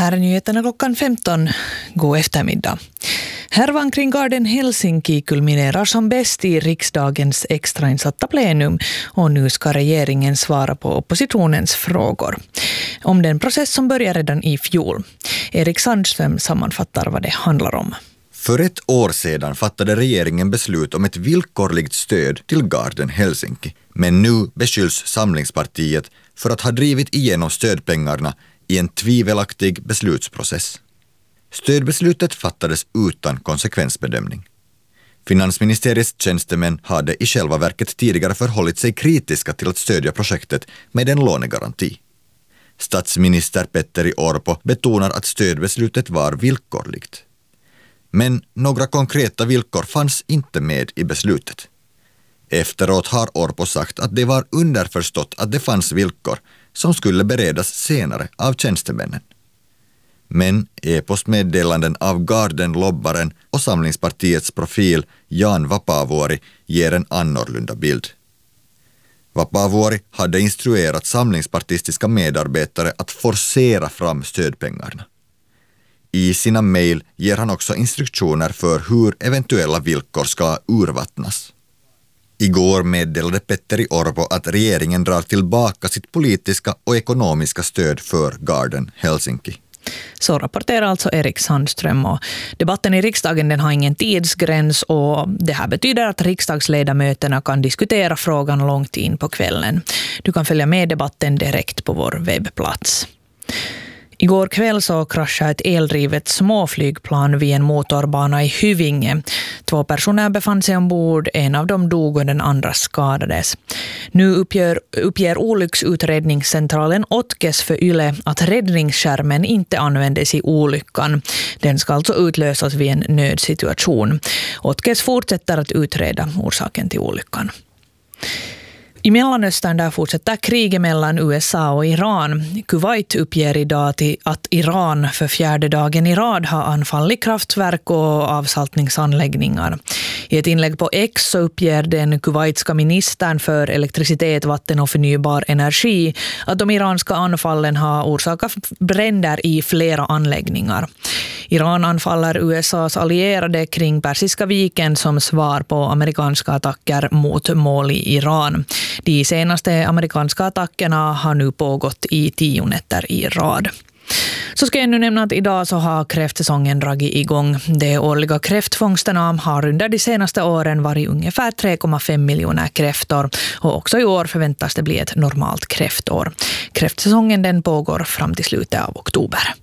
Här är nyheterna klockan 15. God eftermiddag. Härvan kring Garden Helsinki kulminerar som bäst i riksdagens extrainsatta plenum och nu ska regeringen svara på oppositionens frågor. Om den process som började redan i fjol. Erik Sandström sammanfattar vad det handlar om. För ett år sedan fattade regeringen beslut om ett villkorligt stöd till Garden Helsinki. Men nu beskylls Samlingspartiet för att ha drivit igenom stödpengarna i en tvivelaktig beslutsprocess. Stödbeslutet fattades utan konsekvensbedömning. Finansministeriets tjänstemän hade i själva verket tidigare förhållit sig kritiska till att stödja projektet med en lånegaranti. Statsminister Petteri Orpo betonar att stödbeslutet var villkorligt. Men några konkreta villkor fanns inte med i beslutet. Efteråt har Orpo sagt att det var underförstått att det fanns villkor som skulle beredas senare av tjänstemännen. Men e-postmeddelanden av Garden-lobbaren och Samlingspartiets profil Jan Vapaavuori ger en annorlunda bild. Vapaavuori hade instruerat samlingspartistiska medarbetare att forcera fram stödpengarna. I sina mejl ger han också instruktioner för hur eventuella villkor ska urvattnas. Igår meddelade Petteri Orpo att regeringen drar tillbaka sitt politiska och ekonomiska stöd för Garden Helsinki. Så rapporterar alltså Erik Sandström, och debatten i riksdagen den har ingen tidsgräns och det här betyder att riksdagsledamöterna kan diskutera frågan långt in på kvällen. Du kan följa med debatten direkt på vår webbplats. Igår kväll så kraschade ett eldrivet småflygplan vid en motorbana i Hyvinge. 2 personer befann sig ombord, en av dem dog och den andra skadades. Nu uppger olycksutredningscentralen Otkes för Yle att räddningsskärmen inte användes i olyckan. Den ska alltså utlösas vid en nödsituation. Otkes fortsätter att utreda orsaken till olyckan. I Mellanöstern där fortsätter kriget mellan USA och Iran. Kuwait uppger idag att Iran för 4:e dagen i rad har anfallit kraftverk och avsaltningsanläggningar. I ett inlägg på X så uppger den kuwaitska ministern för elektricitet, vatten och förnybar energi att de iranska anfallen har orsakat bränder i flera anläggningar. Iran anfaller USAs allierade kring Persiska viken som svar på amerikanska attacker mot mål i Iran. De senaste amerikanska attackerna har nu pågått i 10 nätter i rad. Så ska jag nu nämna att idag så har kräftsäsongen dragit igång. De årliga kräftfångsterna har under de senaste åren varit ungefär 3,5 miljoner kräftor och också i år förväntas det bli ett normalt kräftår. Kräftsäsongen den pågår fram till slutet av oktober.